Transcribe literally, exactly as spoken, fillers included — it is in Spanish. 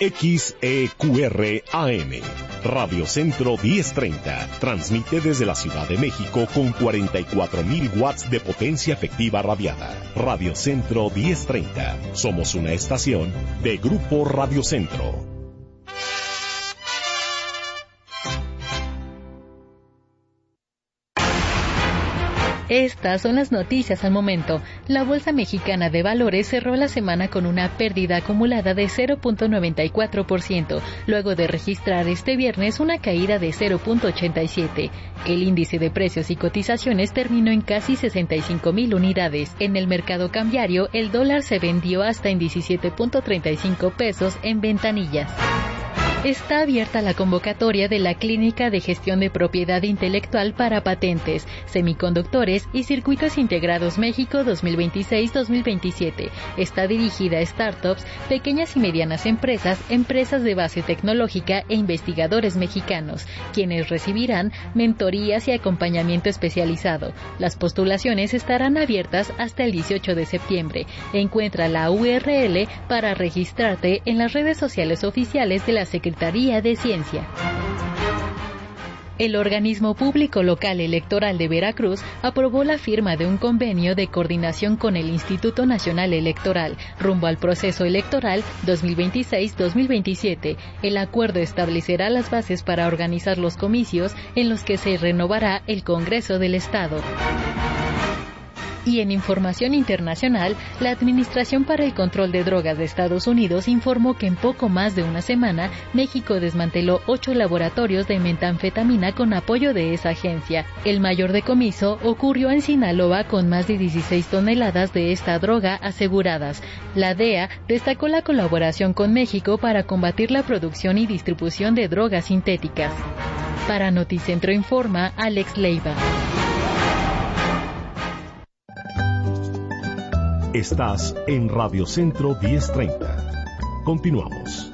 X E Q R A M. Radio Centro diez treinta. Transmite desde la Ciudad de México con cuarenta y cuatro mil watts de potencia efectiva radiada. Radio Centro diez treinta. Somos una estación de Grupo Radio Centro. Estas son las noticias al momento. La Bolsa Mexicana de Valores cerró la semana con una pérdida acumulada de cero punto noventa y cuatro por ciento, luego de registrar este viernes una caída de cero punto ochenta y siete. El índice de precios y cotizaciones terminó en casi sesenta y cinco mil unidades. En el mercado cambiario, el dólar se vendió hasta en diecisiete punto treinta y cinco pesos en ventanillas. Está abierta la convocatoria de la Clínica de Gestión de Propiedad Intelectual para Patentes, Semiconductores y Circuitos Integrados México dos mil veintiséis dos mil veintisiete. Está dirigida a startups, pequeñas y medianas empresas, empresas de base tecnológica e investigadores mexicanos, quienes recibirán mentorías y acompañamiento especializado. Las postulaciones estarán abiertas hasta el dieciocho de septiembre. Encuentra la U R L para registrarte en las redes sociales oficiales de la Secretaría Secretaría de Ciencia. El organismo público local electoral de Veracruz aprobó la firma de un convenio de coordinación con el Instituto Nacional Electoral rumbo al proceso electoral dos mil veintiséis dos mil veintisiete. El acuerdo establecerá las bases para organizar los comicios en los que se renovará el Congreso del Estado. Y en información internacional, la Administración para el Control de Drogas de Estados Unidos informó que en poco más de una semana, México desmanteló ocho laboratorios de metanfetamina con apoyo de esa agencia. El mayor decomiso ocurrió en Sinaloa con más de dieciséis toneladas de esta droga aseguradas. La D E A destacó la colaboración con México para combatir la producción y distribución de drogas sintéticas. Para Noticentro Informa, Alex Leiva. Estás en Radio Centro diez treinta. Continuamos.